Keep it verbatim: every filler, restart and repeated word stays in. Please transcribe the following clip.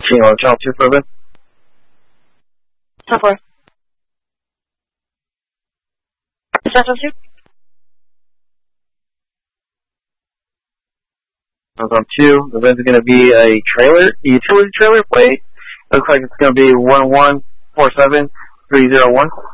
Kilo Channel two seven. ten four. Central two. On two, the event's going to be a trailer, utility trailer plate. Looks like it's going to be one one four seven three zero one.